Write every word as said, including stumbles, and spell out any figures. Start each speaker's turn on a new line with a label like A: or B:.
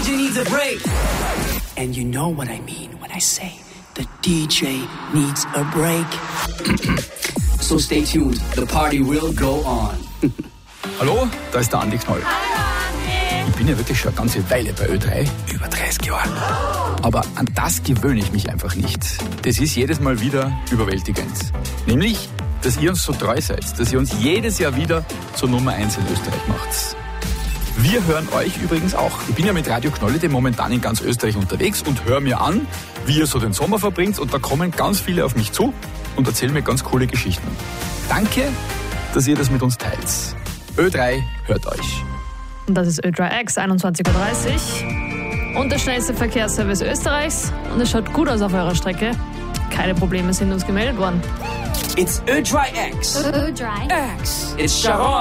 A: J needs a break. And you know what I mean when I say the D J needs a break. So stay tuned, the party will go on.
B: Hallo, da ist der Andi Knoll. Ich bin ja wirklich schon eine ganze Weile bei Ö drei, über dreißig Jahre. Aber an das gewöhne ich mich einfach nicht. Das ist jedes Mal wieder überwältigend. Nämlich, dass ihr uns so treu seid, dass ihr uns jedes Jahr wieder zur Nummer eins in Österreich macht. Wir hören euch übrigens auch. Ich bin ja mit Radio Knolle momentan in ganz Österreich unterwegs und höre mir an, wie ihr so den Sommer verbringt. Und da kommen ganz viele auf mich zu und erzählen mir ganz coole Geschichten. Danke, dass ihr das mit uns teilt. Ö drei hört euch.
C: Und das ist Ö drei X, einundzwanzig Uhr dreißig. Und der schnellste Verkehrsservice Österreichs. Und es schaut gut aus auf eurer Strecke. Keine Probleme sind uns gemeldet worden.
A: It's Ö drei X.
D: Ö drei X.
A: It's Sharon.